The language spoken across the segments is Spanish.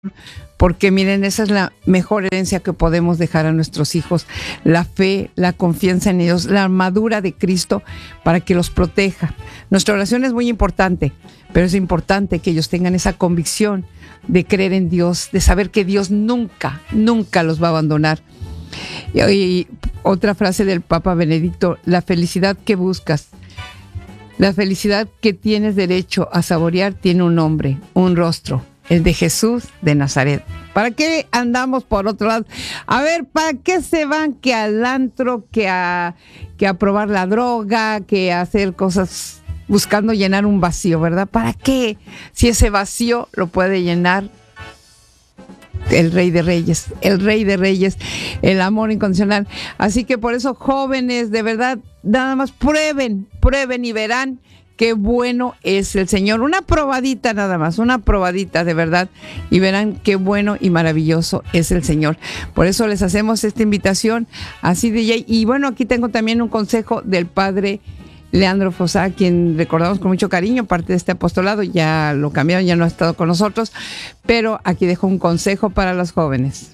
porque miren, esa es la mejor herencia que podemos dejar a nuestros hijos, la fe, la confianza en Dios, la armadura de Cristo para que los proteja. Nuestra oración es muy importante, pero es importante que ellos tengan esa convicción de creer en Dios, de saber que Dios nunca, nunca los va a abandonar. Y otra frase del Papa Benedicto: la felicidad que buscas, la felicidad que tienes derecho a saborear tiene un nombre, un rostro, el de Jesús de Nazaret. ¿Para qué andamos por otro lado? A ver, ¿para qué se van que al antro, que a probar la droga, que a hacer cosas buscando llenar un vacío, ¿verdad? ¿Para qué? Si ese vacío lo puede llenar el Rey de Reyes, el amor incondicional. Así que por eso, jóvenes, de verdad, nada más prueben y verán qué bueno es el Señor. Una probadita nada más, una probadita de verdad, y verán qué bueno y maravilloso es el Señor. Por eso les hacemos esta invitación así, DJ. Y bueno, aquí tengo también un consejo del Padre Leandro Fossá, quien recordamos con mucho cariño, parte de este apostolado. Ya lo cambiaron, ya no ha estado con nosotros, pero aquí dejo un consejo para los jóvenes.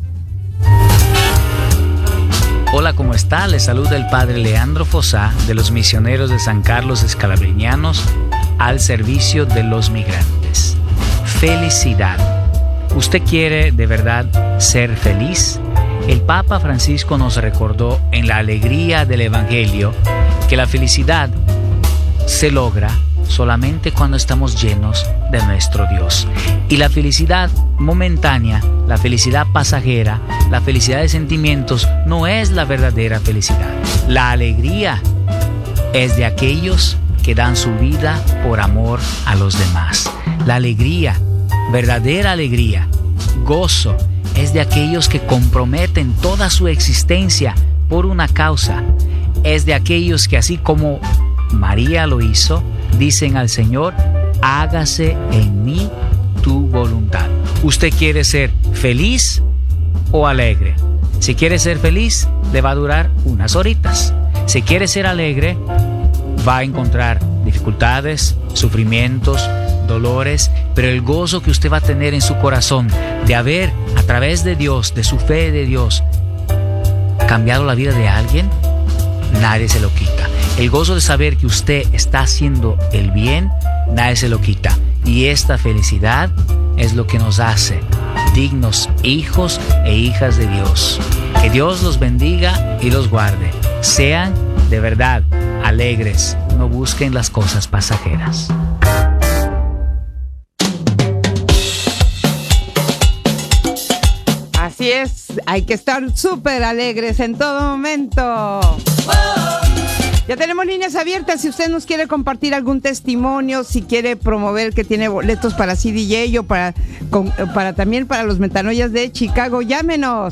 Hola, ¿cómo está? Les saluda el Padre Leandro Fossá de los Misioneros de San Carlos Escalabriñanos al servicio de los migrantes. Felicidad. ¿Usted quiere de verdad ser feliz? El Papa Francisco nos recordó en la alegría del Evangelio que la felicidad se logra solamente cuando estamos llenos de nuestro Dios. Y la felicidad momentánea, la felicidad pasajera, la felicidad de sentimientos no es la verdadera felicidad. La alegría es de aquellos que dan su vida por amor a los demás. La alegría, verdadera alegría, gozo, es de aquellos que comprometen toda su existencia por una causa. Es de aquellos que, así como María lo hizo, dicen al Señor: hágase en mí tu voluntad. ¿Usted quiere ser feliz o alegre? Si quiere ser feliz, le va a durar unas horitas. Si quiere ser alegre, va a encontrar dificultades, sufrimientos, dolores, pero el gozo que usted va a tener en su corazón de haber, a través de Dios, de su fe de Dios, cambiado la vida de alguien, nadie se lo quita. El gozo de saber que usted está haciendo el bien, nadie se lo quita. Y esta felicidad es lo que nos hace dignos hijos e hijas de Dios. Que Dios los bendiga y los guarde. Sean de verdad alegres, no busquen las cosas pasajeras. Así es, hay que estar súper alegres en todo momento. Ya tenemos líneas abiertas. Si usted nos quiere compartir algún testimonio, si quiere promover que tiene boletos para CDJ o para también para los Metanoias de Chicago, llámenos.